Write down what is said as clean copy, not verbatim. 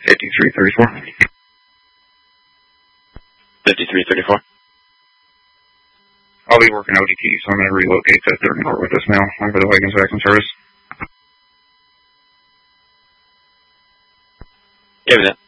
5334. 5334. I'll be working ODT, so I'm going to relocate to 3rd and Court with this now over the Wiggins Vacuum Service. Give it.